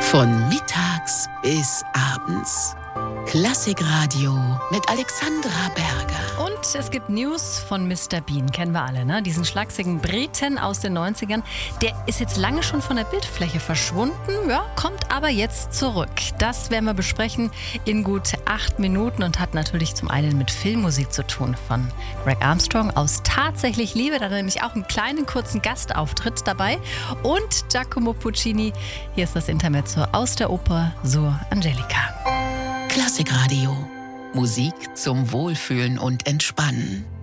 Von mittags bis abends. Klassikradio mit Alexandra Berger. Und es gibt News von Mr. Bean, kennen wir alle, ne? Diesen schlagsigen Briten aus den 90ern. Der ist jetzt lange schon von der Bildfläche verschwunden, ja, kommt aber jetzt zurück. Das werden wir besprechen in gut 8 Minuten und hat natürlich zum einen mit Filmmusik zu tun von Greg Armstrong aus Tatsächlich Liebe. Da hat er nämlich auch einen kleinen, kurzen Gastauftritt dabei. Und Giacomo Puccini. Hier ist das Intermezzo aus der Oper Suor Angelica. Klassikradio. Musik zum Wohlfühlen und Entspannen.